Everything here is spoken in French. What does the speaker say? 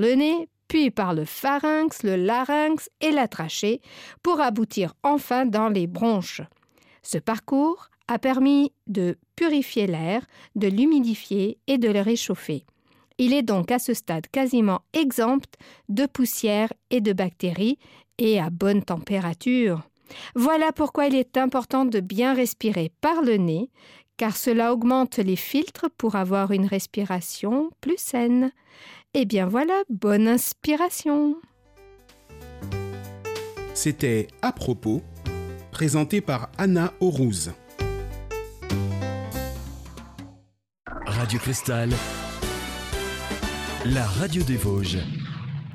le nez, puis par le pharynx, le larynx et la trachée, pour aboutir enfin dans les bronches. Ce parcours a permis de purifier l'air, de l'humidifier et de le réchauffer. Il est donc à ce stade quasiment exempt de poussière et de bactéries et à bonne température. Voilà pourquoi il est important de bien respirer par le nez, car cela augmente les filtres pour avoir une respiration plus saine. Et bien voilà, bonne inspiration. C'était À propos, présenté par Anna Aurouz. Radio Cristal, la radio des Vosges.